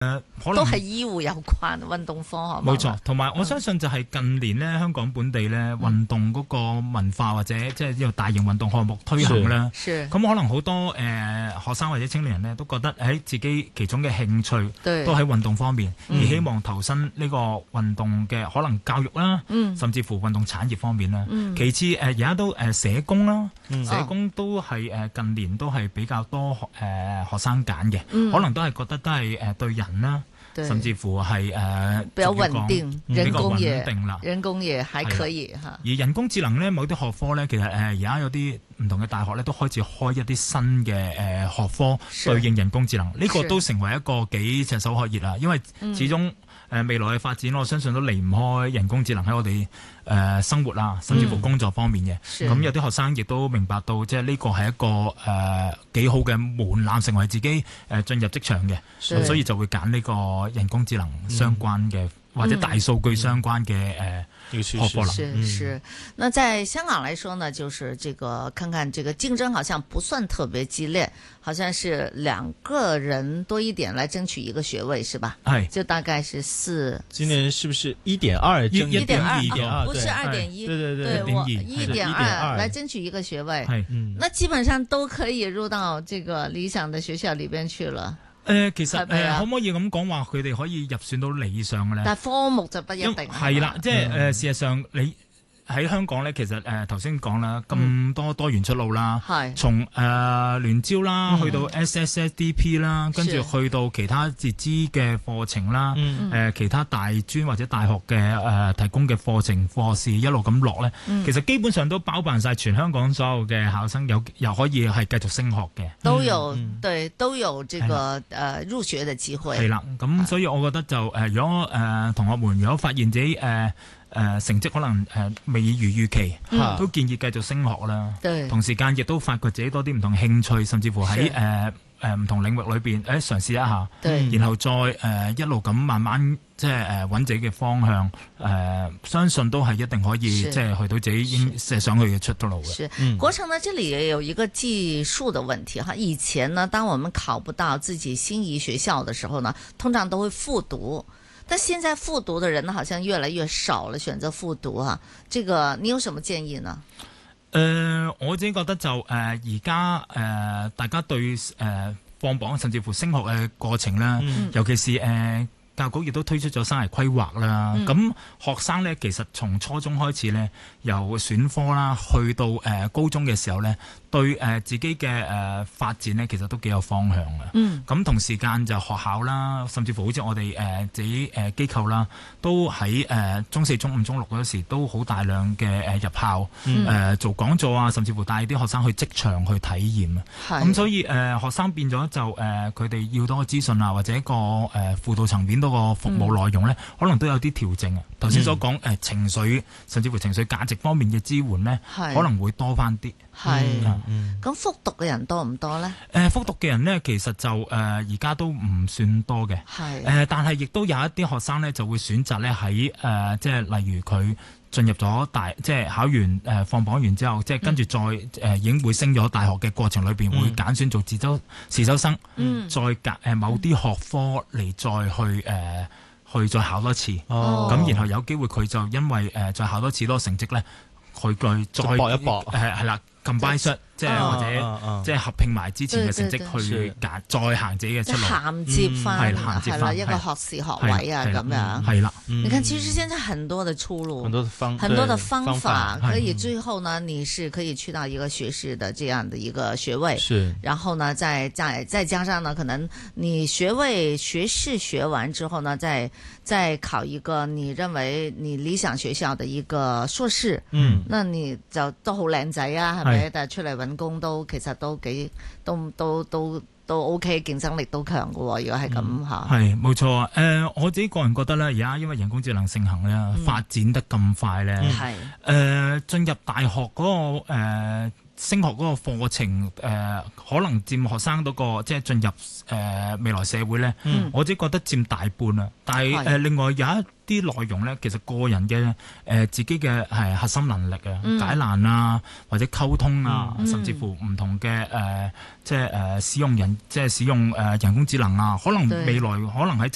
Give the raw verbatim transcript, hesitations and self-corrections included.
誒，可能都係醫護有關運動科學。 冇錯，同埋我相信就係近年咧，香港本地咧運動嗰個文化或者即係呢個大型運動項目推行啦。咁可能好多誒、呃、學生或者青年人咧都覺得喺自己其中嘅興趣都喺運動方面，而希望投身呢個運動嘅可能教育啦、嗯，甚至乎運動產業方面啦、嗯。其次誒而家都誒社工啦、嗯，社工都係誒近年都係比較多學誒、呃、學生揀嘅、嗯，可能都係覺得都係誒對人啦，甚至乎係誒、呃、 比較穩定，人工也定啦， 人工也還可以嚇。 而人工智能咧，某啲學科咧，其實誒而家有啲唔同嘅大學咧，都開始開一啲新嘅誒、呃、學科對應人工智能，呢、呢個都成為一個幾炙手可熱啦。因為始終誒、呃、未來嘅發展，我相信都離唔開人工智能喺我哋誒、呃、生活啊，甚至乎工作方面嘅。咁、嗯、有啲學生亦都明白到，即係呢個係一個誒幾、呃、好嘅門檻，成為自己誒、呃、進入職場嘅。咁所以就會揀呢個人工智能相關嘅、嗯、或者大數據相關嘅誒。呃學科啦， 是是。那在香港來說呢，就是這個看看這個競爭好像不算特別激烈，好像是兩個人多一點來爭取一個學位，是吧？ 係， 就大概是四。 今年是不是一點二？ 一點二， 啊， 不是二點一。 對對對， 對，我一點二來爭取一個學位。 係， 嗯，那基本上都可以入到這個理想的學校裏邊去了。 誒、呃，其實誒、呃，可唔可以咁講話，佢哋可以入選到理想嘅咧？ 但係科目就不一定係啦，即係誒、呃，事實上你喺香港咧，其實誒頭先講啦，咁、呃、多多元出路啦，係從誒聯招啦，去到 S S S D P 啦，跟住去到其他自資嘅課程啦，誒、嗯呃、其他大專或者大學嘅誒、呃、提供嘅課程課時一路咁落咧，其實基本上都包辦晒全香港所有嘅考生，有又可以係繼續升學嘅， 都有、嗯、對都有這個誒、呃、入學嘅機會。係啦， 咁所以我覺得就誒、呃，如果誒、呃、同學們如果發現自己誒。呃誒、呃、成績可能誒、呃、未如預期、嗯，都建議繼續升學啦。同時間亦都發掘自己多啲唔同興趣，甚至乎喺誒誒唔同領域裏邊誒嘗試一下，然後再誒、呃、一路咁慢慢即係誒揾自己嘅方向。誒、呃、相信都係一定可以即係去到自己應寫上去嘅出到路嘅。 是，嗯、國成呢，這裡也有一個技術的問題哈。以前呢，當我們考不到自己心儀學校的時候呢，通常都會復讀。但現在復讀的人呢，好像越來越少了，選擇復讀啊。這個你有什麼建議呢？ 誒、呃，我自己覺得就誒而家誒大家對誒、呃、放榜甚至乎升學嘅過程啦、嗯，尤其是誒、呃、教育局亦都推出咗生涯規劃啦。咁、嗯、學生咧其實從初中開始咧，由選科啦去到誒、呃、高中嘅時候咧，對誒、呃、自己嘅誒、呃、發展咧，其實都幾有方向嘅。嗯，咁同時間就學校啦，甚至乎好似我哋誒、呃、自己誒、呃、機構啦，都喺誒、呃、中四、中五、中六嗰時都好大量嘅誒、呃、入校誒、嗯呃、做講座啊，甚至乎帶啲學生去職場去體驗啊。係，咁所以誒、呃、學生變咗就誒佢哋要多個資訊啊，或者一個誒、呃、輔導層面多個服務內容咧、嗯，可能都有啲調整啊。頭先所講誒、呃、情緒，甚至乎情緒價值方面嘅支援咧，可能會多翻啲。 係，咁復讀嘅人多唔多咧？誒、 呃，復讀嘅人咧，其實就誒而家都唔算多嘅。係，誒、呃，但係亦都有一啲學生咧，就會選擇咧喺誒，即係例如佢進入咗大，即係考完誒、呃、放榜完之後，即係跟住再誒、嗯呃、已經會升咗大學嘅過程裏邊、嗯，會揀選做自修自修生，嗯、再隔誒、呃、某啲學科嚟再去誒、呃、去再考多次。哦，咁然後有機會佢就因為誒、呃、再考多次多成績咧，佢佢再搏一搏， 誒係啦。combine 即係或者即係合併埋之前嘅成績去揀，再行自己嘅出路，銜接翻係啦一個學士學位啊咁樣。係啦，你看其實現在很多的出路，很多的方很多的方法可以最後呢，你是可以去到一個學士的這樣的一個學位，是，然後呢再再再加上呢，可能你學位學士學完之後呢，再再考一個你認為你理想學校的一個碩士，嗯，那你就都好靚仔啊，係咪？但係出嚟揾工都其實都幾都都都都 OK， 競爭力都強嘅喎。如果係咁嚇，係冇錯啊。誒、呃，我自己個人覺得咧，而家因為人工智能盛行咧、嗯，發展得咁快咧，係、嗯、誒、呃、進入大學嗰、那個、呃升學嗰個課程誒、呃，可能佔學生嗰個即係進入誒、呃、未來社會咧、嗯，我只覺得佔大半啦。但係誒、呃、另外有一啲內容咧，其實個人嘅誒、呃、自己嘅係核心能力啊、嗯，解難啊，或者溝通啊，嗯、甚至乎唔同嘅誒、呃、即係誒、呃、使用人即係使用誒人工智能啊，可能未來可能喺